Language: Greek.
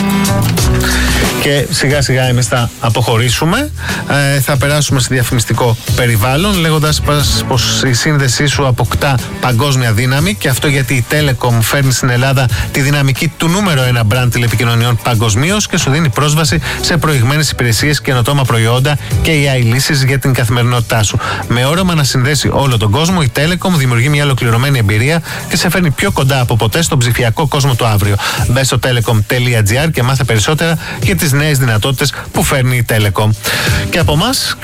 Και σιγά σιγά εμείς θα αποχωρήσουμε, θα περάσουμε σε διαφημιστικό περιβάλλον, λέγοντας πως η σύνδεσή σου αποκτά παγκόσμια δύναμη, και αυτό γιατί η Telecom φέρνει στην Ελλάδα τη δυναμική του νούμερο 1 brand τηλεπικοινωνιών παγκοσμίως και σου δίνει πρόσβαση σε προηγμένες υπηρεσίες, καινοτόμα προϊόντα και AI λύσεις για την καθημερινότητά σου. Με όραμα να συνδέσει όλο τον κόσμο, η Telecom δημιουργεί μια ολοκληρωμένη εμπειρία και σε φέρνει πιο κοντά από ποτέ στον ψηφιακό κόσμο του αύριο. Μπες στο telecom.gr και μάθε περισσότερα για τις νέες δυνατότητες που φέρνει η Telecom. Και από εμάς